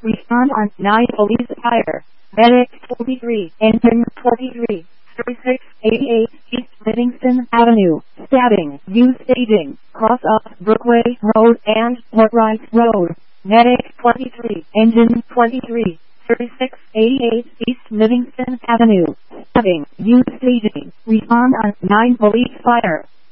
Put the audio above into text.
Respond on 9 police fire. Medic 43, engine 43, 3688 East Livingston Avenue. Stabbing, use staging, cross up Brookway Road and Portrice Road. Medic 23, engine 23, 3688 East Livingston Avenue. Stabbing, use staging. Respond on 9 police fire.